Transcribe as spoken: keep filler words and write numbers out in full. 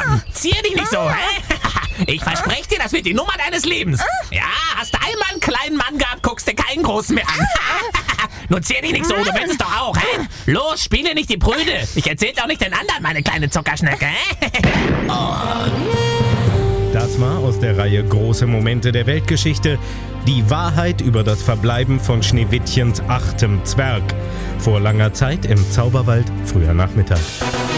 Zier dich nicht so, hä? Ich verspreche dir, das wird die Nummer deines Lebens. Ja, hast du einmal einen kleinen Mann gehabt, guckst dir keinen großen mehr an. Nur zier dich nicht so, du willst es doch auch, hä? Los, spiele nicht die Prüde. Ich erzähl's auch nicht den anderen, meine kleine Zuckerschnecke, hä? Oh. Das war aus der Reihe Große Momente der Weltgeschichte die Wahrheit über das Verbleiben von Schneewittchens achtem Zwerg. Vor langer Zeit im Zauberwald, früher Nachmittag.